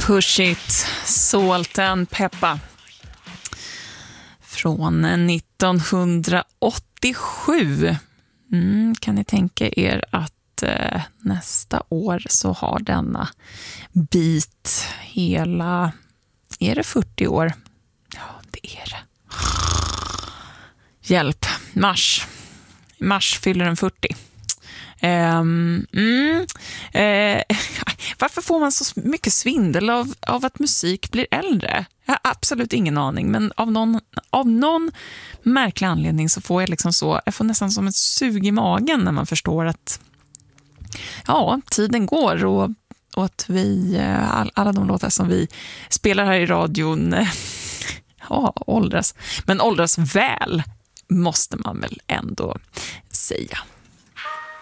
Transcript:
Push It, Salt and Pepper från 1987. Kan ni tänka er att nästa år så har denna bit hela, är det 40 år? Ja, det är det. Hjälp, mars fyller den 40. Varför får man så mycket svindel av att musik blir äldre? Jag har absolut ingen aning, men av någon märklig anledning så får jag liksom så, jag får nästan som ett sug i magen när man förstår att tiden går och att vi, alla de låtar som vi spelar här i radion åldras. Men åldras väl, måste man väl ändå säga.